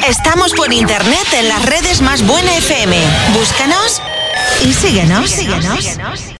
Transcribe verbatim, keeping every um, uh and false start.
Estamos por internet en las redes Más Buena F M. Búscanos y síguenos. síguenos. síguenos.